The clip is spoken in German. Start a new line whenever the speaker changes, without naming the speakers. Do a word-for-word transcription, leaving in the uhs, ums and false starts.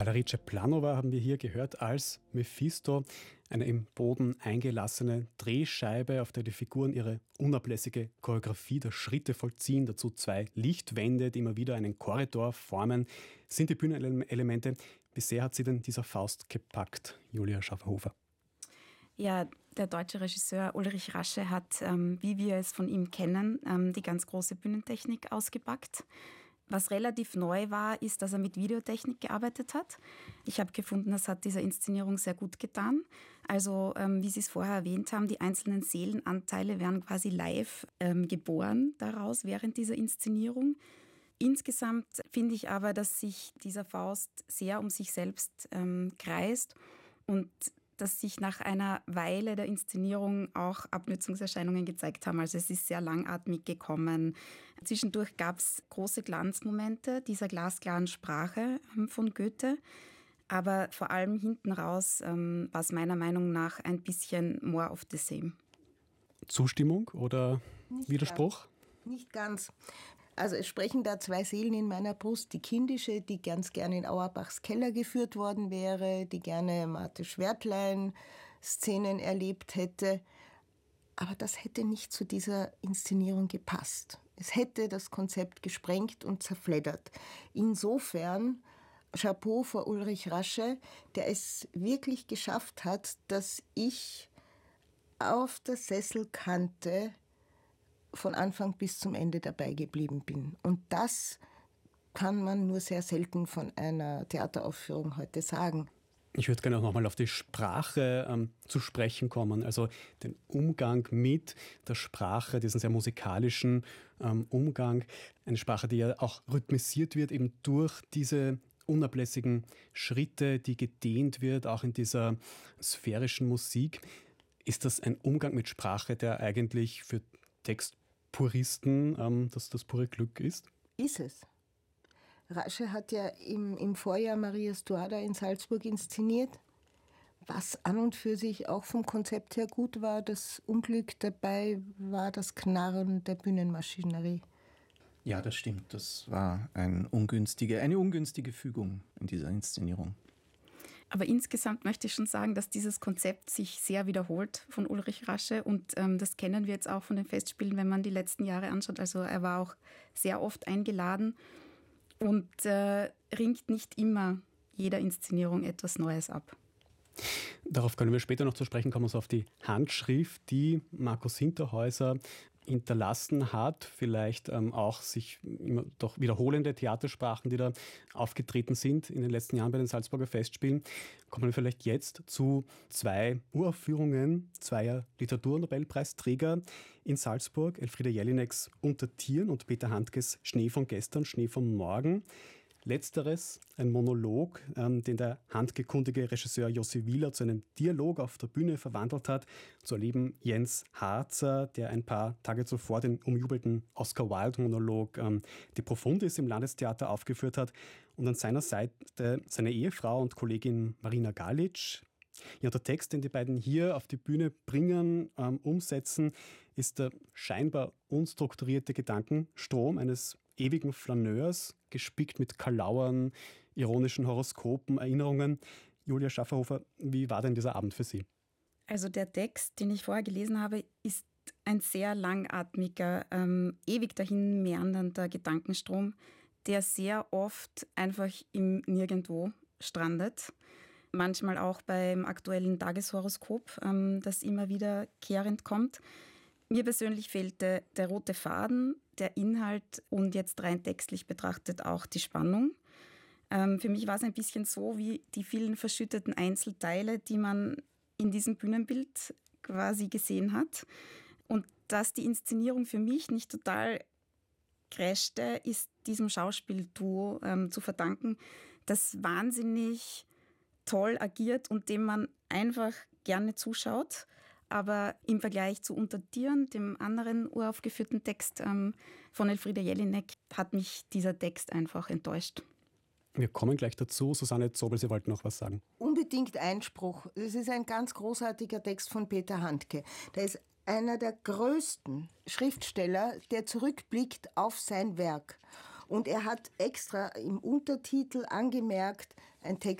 Valerie Ceplanova haben wir hier gehört als Mephisto, eine im Boden eingelassene Drehscheibe, auf der die Figuren ihre unablässige Choreografie der Schritte vollziehen, dazu zwei Lichtwände, die immer wieder einen Korridor formen, sind die Bühnenelemente. Wie sehr hat Sie denn dieser Faust gepackt, Julia Schafferhofer?
Ja, der deutsche Regisseur Ulrich Rasche hat, ähm, wie wir es von ihm kennen, ähm, die ganz große Bühnentechnik ausgepackt. Was relativ neu war, ist, dass er mit Videotechnik gearbeitet hat. Ich habe gefunden, das hat dieser Inszenierung sehr gut getan. Also, ähm, wie Sie es vorher erwähnt haben, die einzelnen Seelenanteile werden quasi live ähm, geboren daraus während dieser Inszenierung. Insgesamt finde ich aber, dass sich dieser Faust sehr um sich selbst ähm, kreist und dass sich nach einer Weile der Inszenierung auch Abnutzungserscheinungen gezeigt haben. Also es ist sehr langatmig gekommen. Zwischendurch gab es große Glanzmomente dieser glasklaren Sprache von Goethe. Aber vor allem hinten raus ähm, war es meiner Meinung nach ein bisschen more of the same.
Zustimmung oder
Nicht
Widerspruch?
Ganz. Nicht ganz. Also es sprechen da zwei Seelen in meiner Brust. Die kindische, die ganz gerne in Auerbachs Keller geführt worden wäre, die gerne Marthe Schwertlein-Szenen erlebt hätte. Aber das hätte nicht zu dieser Inszenierung gepasst. Es hätte das Konzept gesprengt und zerfleddert. Insofern Chapeau vor Ulrich Rasche, der es wirklich geschafft hat, dass ich auf der Sesselkante von Anfang bis zum Ende dabei geblieben bin. Und das kann man nur sehr selten von einer Theateraufführung heute sagen.
Ich würde gerne auch nochmal auf die Sprache ähm, zu sprechen kommen, also den Umgang mit der Sprache, diesen sehr musikalischen ähm, Umgang. Eine Sprache, die ja auch rhythmisiert wird, eben durch diese unablässigen Schritte, die gedehnt wird, auch in dieser sphärischen Musik. Ist das ein Umgang mit Sprache, der eigentlich für Textpuristen ähm, das, das pure Glück ist?
Ist es. Rasche hat ja im, im Vorjahr Maria Stuarda in Salzburg inszeniert, was an und für sich auch vom Konzept her gut war. Das Unglück dabei war das Knarren der Bühnenmaschinerie.
Ja, das stimmt. Das war ein ungünstige, eine ungünstige Fügung in dieser Inszenierung.
Aber insgesamt möchte ich schon sagen, dass dieses Konzept sich sehr wiederholt von Ulrich Rasche und ähm, das kennen wir jetzt auch von den Festspielen, wenn man die letzten Jahre anschaut. Also er war auch sehr oft eingeladen und äh, ringt nicht immer jeder Inszenierung etwas Neues ab.
Darauf können wir später noch zu sprechen kommen, also auf die Handschrift, die Markus Hinterhäuser hinterlassen hat, vielleicht ähm, auch sich immer doch wiederholende Theatersprachen, die da aufgetreten sind in den letzten Jahren bei den Salzburger Festspielen. Kommen wir vielleicht jetzt zu zwei Uraufführungen zweier Literaturnobelpreisträger in Salzburg, Elfriede Jelineks Unter Tieren und Peter Handkes Schnee von gestern, Schnee von morgen. Letzteres, ein Monolog, ähm, den der handgekundige Regisseur Josi Wieler zu einem Dialog auf der Bühne verwandelt hat. Zu erleben Jens Harzer, der ein paar Tage zuvor den umjubelten Oscar Wilde-Monolog ähm, Die Profundis im Landestheater aufgeführt hat. Und an seiner Seite seine Ehefrau und Kollegin Marina Galic. Ja, der Text, den die beiden hier auf die Bühne bringen, ähm, umsetzen, ist der scheinbar unstrukturierte Gedankenstrom eines ewigen Flaneurs, gespickt mit Kalauern, ironischen Horoskopen, Erinnerungen. Julia Schafferhofer, wie war denn dieser Abend für Sie?
Also der Text, den ich vorher gelesen habe, ist ein sehr langatmiger, ähm, ewig dahin meandernder Gedankenstrom, der sehr oft einfach im Nirgendwo strandet. Manchmal auch beim aktuellen Tageshoroskop, ähm, das immer wiederkehrend kommt. Mir persönlich fehlte der rote Faden, der Inhalt und jetzt rein textlich betrachtet auch die Spannung. Ähm, für mich war es ein bisschen so wie die vielen verschütteten Einzelteile, die man in diesem Bühnenbild quasi gesehen hat. Und dass die Inszenierung für mich nicht total crashte, ist diesem Schauspielduo ähm, zu verdanken, das wahnsinnig toll agiert und dem man einfach gerne zuschaut. Aber im Vergleich zu Unter Tieren, dem anderen uraufgeführten Text ähm, von Elfriede Jelinek, hat mich dieser Text einfach enttäuscht.
Wir kommen gleich dazu. Susanne Zobel, Sie wollten noch was sagen.
Unbedingt Einspruch. Es ist ein ganz großartiger Text von Peter Handke. Der ist einer der größten Schriftsteller, der zurückblickt auf sein Werk. Und er hat extra im Untertitel angemerkt, Ein Text